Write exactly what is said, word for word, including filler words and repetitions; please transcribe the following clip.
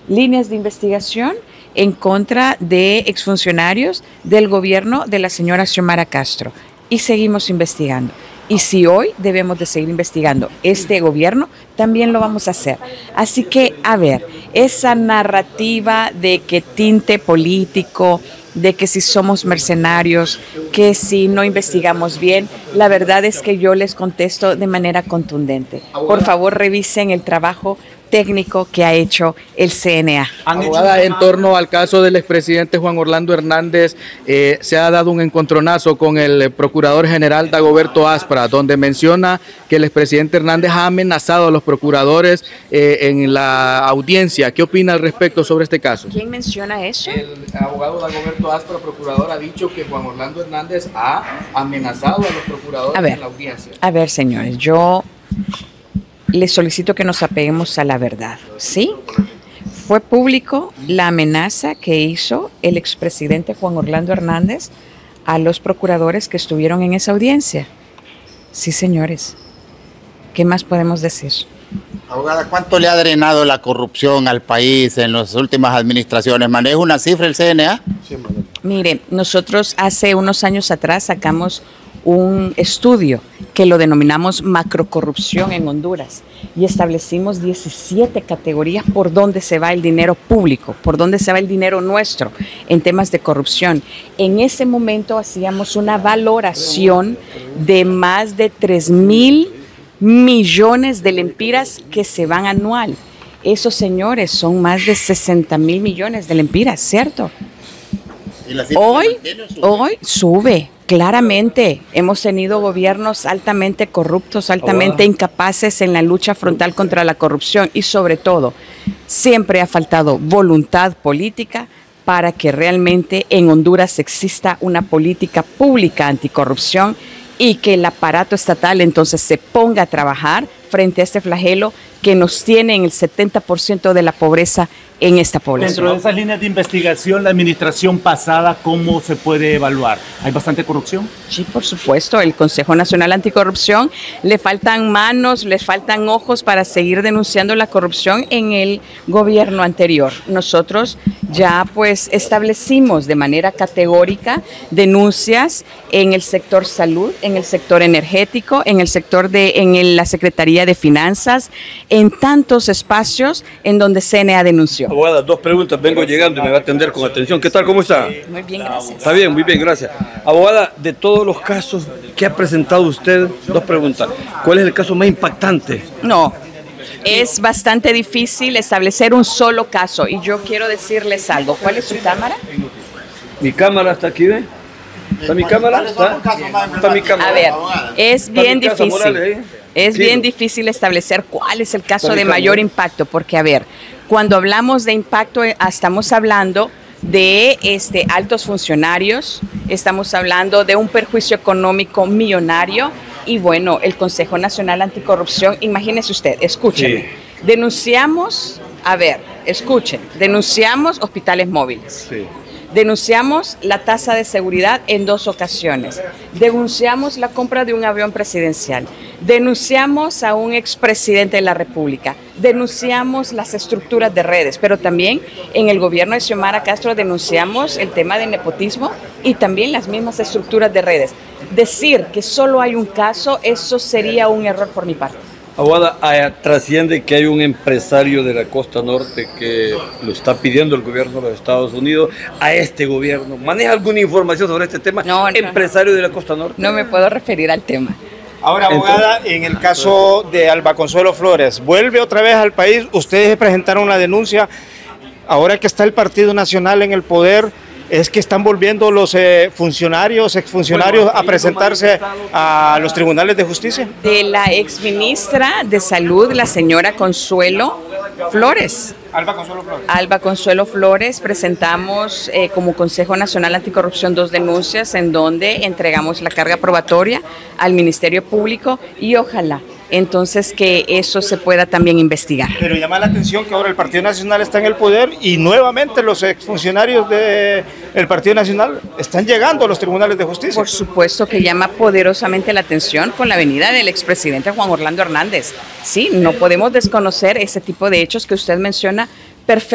líneas de investigación en contra de exfuncionarios del gobierno de la señora Xiomara Castro y seguimos investigando. Y si hoy debemos de seguir investigando este gobierno, también lo vamos a hacer. Así que, a ver, esa narrativa de que tinte político, de que si somos mercenarios, que si no investigamos bien, la verdad es que yo les contesto de manera contundente. Por favor, revisen el trabajo técnico que ha hecho el C N A. Abogada, en torno al caso del expresidente Juan Orlando Hernández, eh, se ha dado un encontronazo con el procurador general Dagoberto Aspra, donde menciona que el expresidente Hernández ha amenazado a los procuradores eh, en la audiencia. ¿Qué opina al respecto sobre este caso? ¿Quién menciona eso? El abogado Dagoberto Aspra, procurador, ha dicho que Juan Orlando Hernández ha amenazado a los procuradores a ver, en la audiencia. A ver, señores, yo les solicito que nos apeguemos a la verdad, ¿sí? Fue público la amenaza que hizo el expresidente Juan Orlando Hernández a los procuradores que estuvieron en esa audiencia. Sí, señores. ¿Qué más podemos decir? Abogada, ¿cuánto le ha drenado la corrupción al país en las últimas administraciones? ¿Maneja una cifra el C N A? Sí, Manuel. Mire, nosotros hace unos años atrás sacamos un estudio que lo denominamos macrocorrupción en Honduras y establecimos diecisiete categorías por dónde se va el dinero público, por dónde se va el dinero nuestro en temas de corrupción. En ese momento hacíamos una valoración de más de tres mil millones de lempiras que se van anual. Esos, señores, son más de sesenta mil millones de lempiras, ¿cierto? Hoy, hoy sube. Claramente, hemos tenido gobiernos altamente corruptos, altamente incapaces en la lucha frontal contra la corrupción y sobre todo, siempre ha faltado voluntad política para que realmente en Honduras exista una política pública anticorrupción y que el aparato estatal entonces se ponga a trabajar frente a este flagelo que nos tiene en el setenta por ciento de la pobreza en esta población. Dentro de esas líneas de investigación, la administración pasada, ¿cómo se puede evaluar? ¿Hay bastante corrupción? Sí, por supuesto. El Consejo Nacional Anticorrupción, le faltan manos, le faltan ojos para seguir denunciando la corrupción en el gobierno anterior. Nosotros ya pues establecimos de manera categórica denuncias en el sector salud, en el sector energético, en el sector de, en el, la Secretaría de Finanzas, en tantos espacios en donde C N A denunció. Abogada, dos preguntas. Vengo llegando y me va a atender con atención. ¿Qué tal? ¿Cómo está? Muy bien, gracias. Está bien, muy bien, gracias. Abogada, de todos los casos que ha presentado usted, dos preguntas. ¿Cuál es el caso más impactante? No, es bastante difícil establecer un solo caso y yo quiero decirles algo. ¿Cuál es su cámara? Mi cámara está aquí, ¿ve? ¿Está mi cámara? ¿Está? ¿Está mi cámara? A ver, es bien ¿Está mi casa, difícil. Morales, ahí? Es Sí. bien difícil establecer cuál es el caso Está de mi mayor cámara. impacto, porque a ver, cuando hablamos de impacto, eh, estamos hablando de este, altos funcionarios, estamos hablando de un perjuicio económico millonario y bueno, el Consejo Nacional Anticorrupción, imagínese usted, escúcheme, Sí. denunciamos, a ver, escuchen, denunciamos hospitales móviles. Sí. Denunciamos la tasa de seguridad en dos ocasiones. Denunciamos la compra de un avión presidencial. Denunciamos a un expresidente de la República. Denunciamos las estructuras de redes, pero también en el gobierno de Xiomara Castro denunciamos el tema de nepotismo y también las mismas estructuras de redes. Decir que solo hay un caso, eso sería un error por mi parte. Abogada, eh, trasciende que hay un empresario de la costa norte que lo está pidiendo el gobierno de los Estados Unidos a este gobierno. ¿Maneja alguna información sobre este tema? No, no. Empresario de la costa norte. No me puedo referir al tema. Ahora, abogada, en el caso de Alba Consuelo Flores, vuelve otra vez al país. Ustedes presentaron la denuncia. Ahora que está el Partido Nacional en el poder, es que están volviendo los eh, funcionarios, exfuncionarios a presentarse a los tribunales de justicia. De la exministra de Salud, la señora Consuelo Flores. Alba Consuelo Flores. Alba Consuelo Flores, presentamos eh, como Consejo Nacional Anticorrupción dos denuncias en donde entregamos la carga probatoria al Ministerio Público y ojalá entonces que eso se pueda también investigar. Pero llama la atención que ahora el Partido Nacional está en el poder y nuevamente los exfuncionarios del Partido Nacional están llegando a los tribunales de justicia. Por supuesto que llama poderosamente la atención con la venida del expresidente Juan Orlando Hernández. Sí, no podemos desconocer ese tipo de hechos que usted menciona perfectamente.